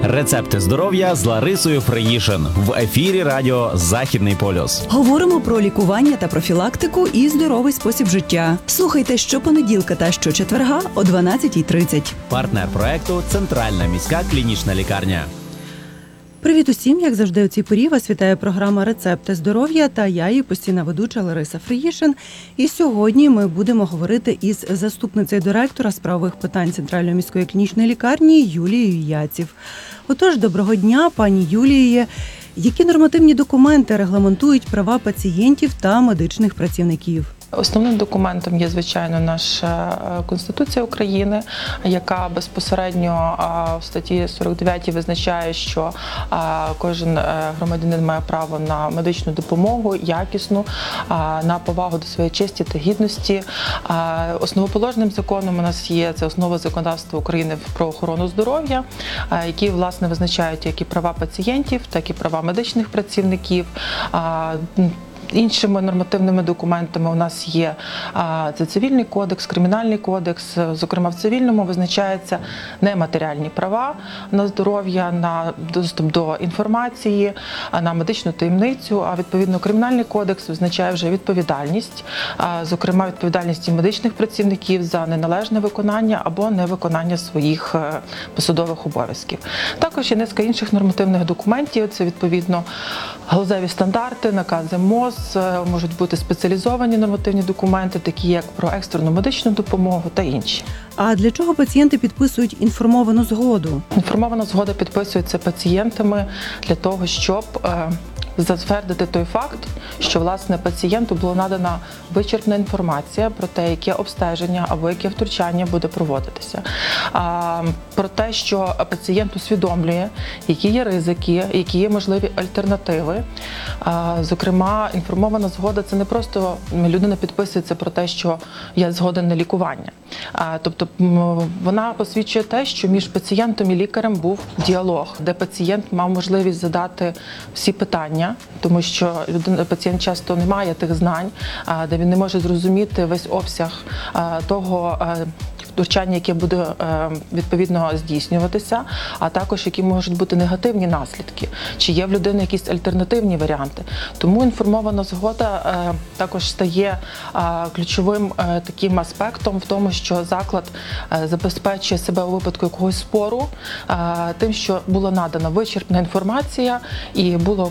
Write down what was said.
Рецепти здоров'я з Ларисою Фриїшин в ефірі радіо «Західний полюс». Говоримо про лікування та профілактику і здоровий спосіб життя. Слухайте щопонеділка та щочетверга о 12:30. Партнер проекту «Центральна міська клінічна лікарня». Привіт усім! Як завжди у цій порі вас вітає програма «Рецепти здоров'я» та я, її постійна ведуча Лариса Фриїшин. І сьогодні ми будемо говорити із заступницею директора з правових питань Центральної міської клінічної лікарні Юлією Яців. Отож, доброго дня, пані Юліє. Які нормативні документи регламентують права пацієнтів та медичних працівників? Основним документом є, звичайно, наша Конституція України, яка безпосередньо в статті 49 визначає, що кожен громадянин має право на медичну допомогу, якісну, на повагу до своєї честі та гідності. Основоположним законом у нас є це основа законодавства України про охорону здоров'я, які, власне, визначають як і права пацієнтів, так і права медичних працівників. Іншими нормативними документами у нас є це Цивільний кодекс, Кримінальний кодекс. Зокрема, в цивільному визначаються нематеріальні права на здоров'я, на доступ до інформації, на медичну таємницю. А відповідно Кримінальний кодекс визначає вже відповідальність, зокрема відповідальність медичних працівників за неналежне виконання або невиконання своїх посадових обов'язків. Також є низка інших нормативних документів. Це відповідно галузеві стандарти, накази МОЗ. Можуть бути спеціалізовані нормативні документи, такі як про екстрену медичну допомогу та інші. А для чого пацієнти підписують інформовану згоду? Інформована згода підписується пацієнтами для того, щоб затвердити той факт, що, власне, пацієнту була надана вичерпна інформація про те, яке обстеження або яке втручання буде проводитися. Про те, що пацієнт усвідомлює, які є ризики, які є можливі альтернативи. Зокрема, інформована згода – це не просто людина підписується про те, що я згоден на лікування. Тобто вона посвідчує те, що між пацієнтом і лікарем був діалог, де пацієнт мав можливість задати всі питання, тому що пацієнт часто не має тих знань, де він не може зрозуміти весь обсяг того втручання, яке буде відповідно здійснюватися, а також які можуть бути негативні наслідки, чи є в людини якісь альтернативні варіанти. Тому інформована згода також стає ключовим таким аспектом в тому, що заклад забезпечує себе у випадку якогось спору тим, що була надана вичерпна інформація і було